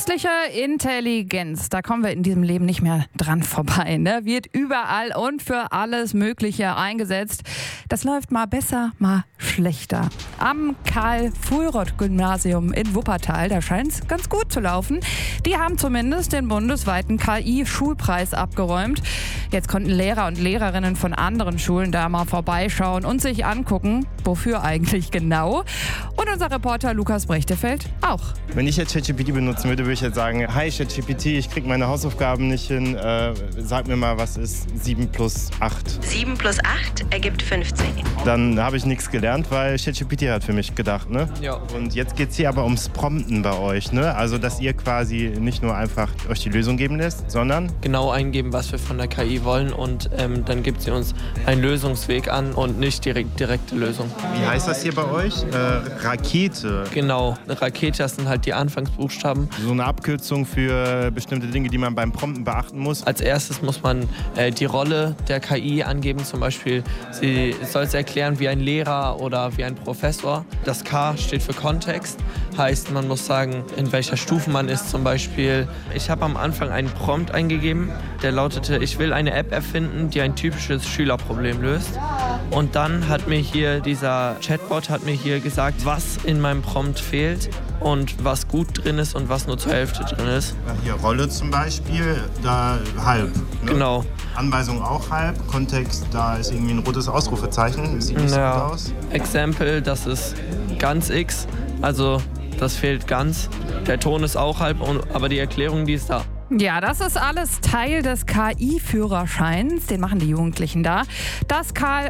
Künstliche Intelligenz, da kommen wir in diesem Leben nicht mehr dran vorbei, ne? Wird überall und für alles Mögliche eingesetzt. Das läuft mal besser, mal schlechter. Am Karl-Fuhlrott-Gymnasium in Wuppertal, da scheint es ganz gut zu laufen. Die haben zumindest den bundesweiten KI-Schulpreis abgeräumt. Jetzt konnten Lehrer und Lehrerinnen von anderen Schulen da mal vorbeischauen und sich angucken, wofür eigentlich genau. Und unser Reporter Lukas Brechtefeld auch. Wenn ich jetzt ChatGPT benutzen würde ich jetzt sagen, hi ChatGPT, ich kriege meine Hausaufgaben nicht hin, sag mir mal, was ist 7 plus 8? 7 plus 8 ergibt 15. Dann habe ich nichts gelernt, weil ChatGPT hat für mich gedacht, ne? Ja. Und jetzt geht es hier aber ums Prompten bei euch, ne? Also, dass ihr quasi nicht nur einfach euch die Lösung geben lässt, sondern Genau eingeben, was wir von der KI wollen und dann gibt sie uns einen Lösungsweg an und nicht direkte Lösung. wie heißt das hier bei euch? Rakete. Genau, eine Rakete, das sind halt die Anfangsbuchstaben. So eine Abkürzung für bestimmte Dinge, die man beim Prompten beachten muss. Als erstes muss man die Rolle der KI angeben, zum Beispiel, sie soll es erklären wie ein Lehrer oder wie ein Professor. Das K steht für Kontext, heißt, man muss sagen, in welcher Stufe man ist zum Beispiel. Ich habe am Anfang einen Prompt eingegeben, der lautete, ich will eine App erfinden, die ein typisches Schülerproblem löst. Und dann hat mir hier dieser Chatbot gesagt, was in meinem Prompt fehlt und was gut drin ist und was nur zur Hälfte drin ist. Hier Rolle zum Beispiel, da halb. Ne? Genau. Anweisung auch halb. Kontext, da ist irgendwie ein rotes Ausrufezeichen. Sieht nicht so gut aus. Example, das ist ganz X, also das fehlt ganz. Der Ton ist auch halb, aber die Erklärung, die ist da. Ja, das ist alles Teil des KI-Führerscheins, den machen die Jugendlichen da. Das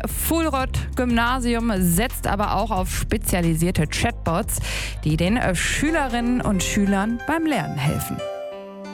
Karl-Fuhlrott-Gymnasium setzt aber auch auf spezialisierte Chatbots, die den Schülerinnen und Schülern beim Lernen helfen.